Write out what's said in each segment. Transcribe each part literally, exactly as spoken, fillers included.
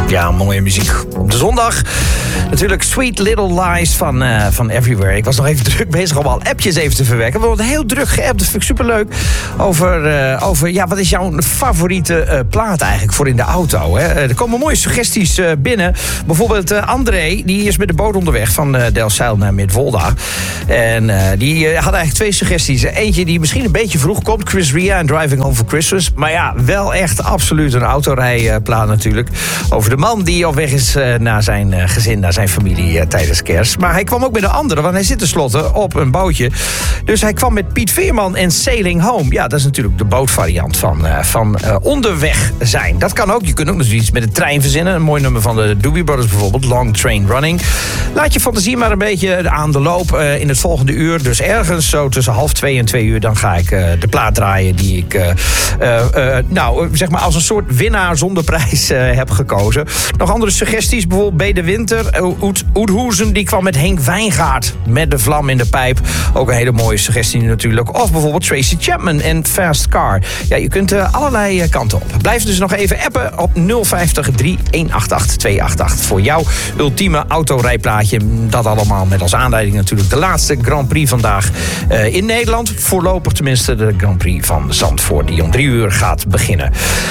Ja, mooie muziek op de zondag. Natuurlijk Sweet Little Lies van, uh, van Everywhere. Ik was nog even druk bezig om al appjes even te verwerken. We worden heel druk geappt, dat vind ik superleuk. Over, uh, over ja, wat is jouw favoriete uh, plaat eigenlijk voor in de auto? Hè? Er komen mooie suggesties uh, binnen. Bijvoorbeeld uh, André, die is met de boot onderweg van uh, Delfzijl naar Midwolda. En uh, die uh, had eigenlijk twee suggesties. Eentje die misschien een beetje vroeg komt. Chris Ria en Driving Home for Christmas. Maar ja, wel echt absoluut een autorijplaat natuurlijk. Over de man die op weg is uh, naar zijn uh, gezin, naar zijn familie uh, tijdens kerst. Maar hij kwam ook met een andere, want hij zit tenslotte op een bootje. Dus hij kwam met Piet Veerman en Sailing Home. Ja, dat is natuurlijk de bootvariant van, uh, van uh, onderweg zijn. Dat kan ook. Je kunt ook nog iets met de trein verzinnen. Een mooi nummer van de Doobie Brothers bijvoorbeeld. Long Train Running. Laat je fantasie maar een beetje aan de loop uh, in het volgende uur. Dus ergens zo tussen half twee en twee uur... dan ga ik uh, de plaat draaien die ik uh, uh, uh, nou, zeg maar als een soort winnaar zonder prijs uh, heb gekozen. Nog andere suggesties, bijvoorbeeld B. de Winter. Oudhoezen, die kwam met Henk Wijngaard met de vlam in de pijp. Ook een hele mooie suggestie natuurlijk. Of bijvoorbeeld Tracy Chapman en Fast Car. Ja, je kunt uh, allerlei uh, kanten op. Blijf dus nog even appen op nul vijftig drie een acht acht twee acht acht voor jouw ultieme autorijplaatje. Dat allemaal met als aanleiding natuurlijk de laatste Grand Prix vandaag uh, in Nederland. Voorlopig tenminste de Grand Prix van Zandvoort, die om drie uur gaat beginnen.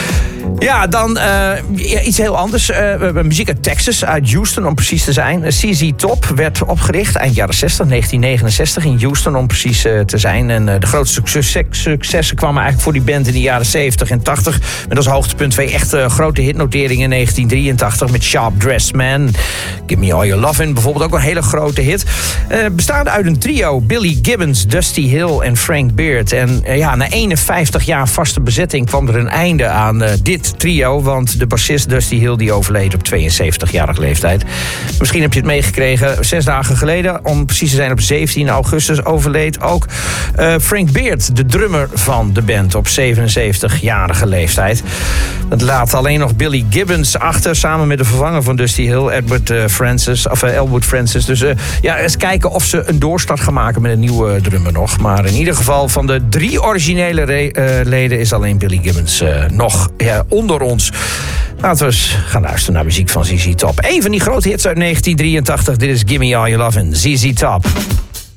Ja, dan uh, iets heel anders. Uh, muziek uit Texas, uit Houston om precies te zijn. C Z Top werd opgericht eind jaren zestig, negentien negenenzestig in Houston om precies uh, te zijn. En uh, de grootste succes, successen kwamen eigenlijk voor die band in de jaren zeventig en tachtig. Met als hoogtepunt twee echte grote hitnoteringen in negentien drieëntachtig met Sharp Dressed Man. Give Me All Your Lovin', bijvoorbeeld ook een hele grote hit. Uh, bestaande uit een trio, Billy Gibbons, Dusty Hill en Frank Beard. En uh, ja, na eenenvijftig jaar vaste bezetting kwam er een einde aan uh, dit trio, want de bassist Dusty Hill die overleed op tweeënzeventigjarige leeftijd. Misschien heb je het meegekregen, zes dagen geleden, om precies te zijn op zeventien augustus, overleed ook uh, Frank Beard, de drummer van de band, op zevenenzeventigjarige leeftijd. Dat laat alleen nog Billy Gibbons achter, samen met de vervanger van Dusty Hill, Edward uh, Francis, of uh, Elwood Francis. Dus uh, ja, eens kijken of ze een doorstart gaan maken met een nieuwe drummer nog. Maar in ieder geval, van de drie originele re- uh, leden is alleen Billy Gibbons uh, nog ja, onder ons. Laten we eens gaan luisteren naar muziek van Z Z Top. Een van die grote hits uit negentien drieëntachtig. Dit is Gimme All Your Lovin', Z Z Top.